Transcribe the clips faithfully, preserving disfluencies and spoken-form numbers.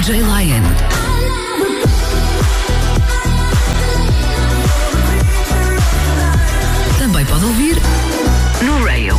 J Lion. Também pode ouvir no Rail.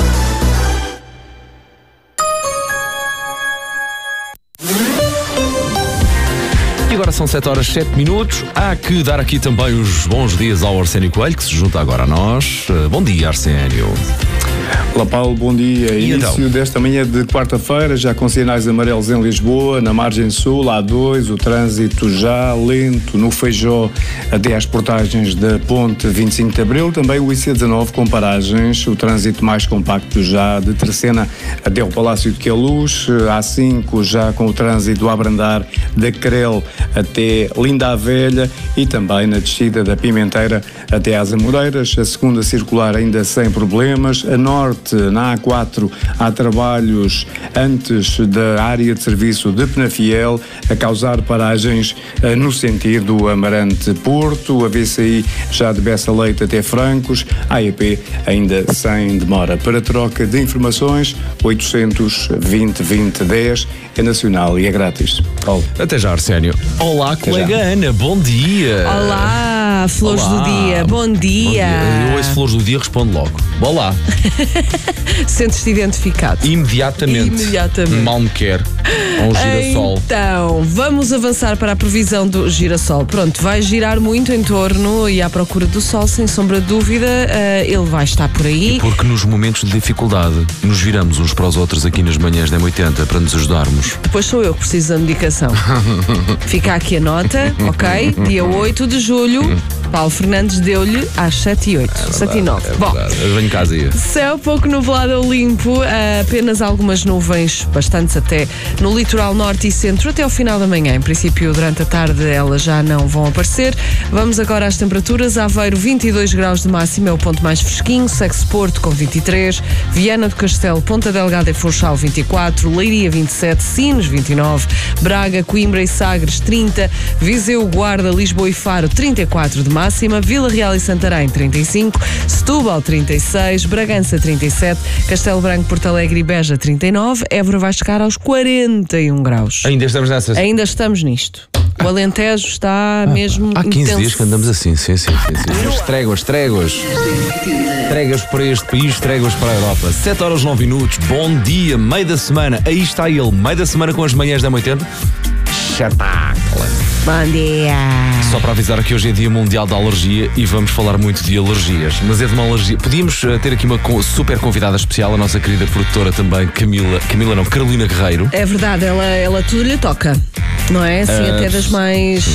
E agora são sete horas sete minutos. Há que dar aqui também os bons dias ao Arsénio Coelho, que se junta agora a nós. Bom dia, Arsénio. Olá, Paulo, bom dia. E Início então? desta manhã de quarta-feira, já com sinais amarelos em Lisboa, na margem sul, A dois, o trânsito já lento no Feijó até às portagens da Ponte vinte e cinco de Abril, também o I C dezanove com paragens, o trânsito mais compacto já de Terceira até o Palácio de Queluz, A cinco já com o trânsito a abrandar da Crel até Linda a Velha e também na descida da Pimenteira até às Amoreiras, a segunda circular ainda sem problemas, a norte, na A quatro, há trabalhos antes da área de serviço de Penafiel, a causar paragens eh, no sentido Amarante-Porto, a V C I já de Bessa Leite até Francos, a E P ainda sem demora. Para troca de informações, oitocentos, vinte, vinte, dez, é nacional e é grátis. Paulo. Até já, Arsénio. Olá, colega Ana, bom dia. Olá, flores Olá. do dia, bom dia. Bom dia. Eu ouço flores do dia, respondo logo. Olá. Sentes-te identificado? Imediatamente. Imediatamente. Mal me quer. A um girassol. Então, vamos avançar para a previsão do girassol. Pronto, vai girar muito em torno e à procura do sol, sem sombra de dúvida. Uh, ele vai estar por aí. Porque nos momentos de dificuldade nos viramos uns para os outros aqui nas manhãs da M oitenta para nos ajudarmos. Depois sou eu que preciso da medicação. Fica aqui a nota, ok? Dia oito de julho, Paulo Fernandes deu-lhe às sete e oito. sete e nove. É Bom, verdade. Eu venho casa aí. céu pouco nublado ou limpo, apenas algumas nuvens, bastantes até, no litoral norte e centro até ao final da manhã. Em princípio, durante a tarde elas já não vão aparecer. Vamos agora às temperaturas. Aveiro, vinte e dois graus de máxima, é o ponto mais fresquinho. Segue-se Porto com vinte e três, Viana do Castelo, Ponta Delgada e Funchal vinte e quatro, Leiria vinte e sete, Sines vinte e nove, Braga, Coimbra e Sagres trinta, Viseu, Guarda, Lisboa e Faro trinta e quatro de máxima, Vila Real e Santarém trinta e cinco, Setúbal trinta e seis, Bragança trinta e sete, Castelo Branco, Porto Alegre e Beja trinta e nove, Évora vai chegar aos quarenta e um graus. Ainda estamos nessas. Ainda estamos nisto. O Alentejo está ah, mesmo há quinze intenso. dias que andamos assim, sim, sim, sim, sim. As tréguas, tréguas. Tréguas para este país, tréguas para a Europa. sete horas nove minutos, bom dia, meio da semana. Aí está ele, meio da semana com as manhãs da M oitenta. Espetáculo. Bom dia. Só para avisar que hoje é Dia Mundial da Alergia e vamos falar muito de alergias. Mas é de uma alergia. Podíamos uh, ter aqui uma co- super convidada especial, a nossa querida produtora também, Camila. Camila não, Carolina Guerreiro. É verdade, ela, ela tudo lhe toca, não é? Assim, Uh, até das mais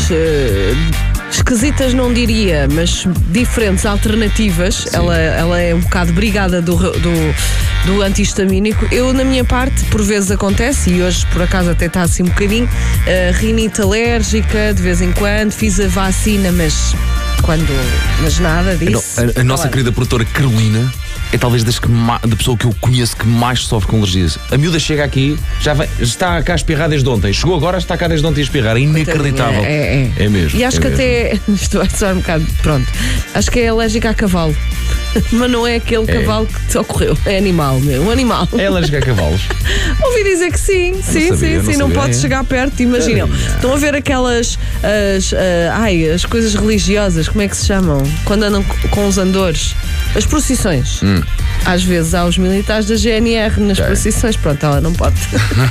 uh, esquisitas, não diria, mas diferentes, alternativas. Ela, ela é um bocado brigada do, do, do antihistamínico. Eu, na minha parte, por vezes acontece, e hoje por acaso até está assim um bocadinho, uh, rinite alérgica, de vez em quando, fiz a vacina, mas quando. Mas nada disso. A, a, a nossa Olha, querida produtora Carolina é talvez das que ma- da pessoa que eu conheço que mais sofre com alergias. A miúda chega aqui, já vem, está cá a espirrar desde ontem. Chegou agora, está cá desde ontem a espirrar. É inacreditável. É, é. É mesmo. E acho é que mesmo. até. Isto vai soar um bocado. Pronto. Acho que é alérgica a cavalo. Mas não é aquele É. cavalo que te ocorreu. É animal, meu. Um animal. É alérgica a cavalos? Ouvi dizer que sim. Sim, sabia, sim, não sim. Não sabia, podes é. chegar perto. Imaginam. Caramba. Estão a ver aquelas. As, ah, ai, as coisas religiosas. Como é que se chamam? Quando andam co- com os andores. As procissões. Hum. Às vezes há os militares da G N R nas Ok. procissões. Pronto, ela não pode.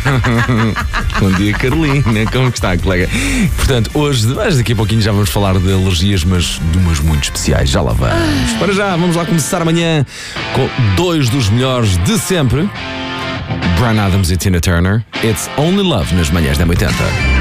Bom dia, Carolina. Como está, colega? Portanto, hoje, mas daqui a pouquinho já vamos falar de alergias, mas de umas muito especiais. Já lá vamos. Para já, vamos lá começar amanhã com dois dos melhores de sempre. Bryan Adams e Tina Turner. It's Only Love nas manhãs da M oitenta.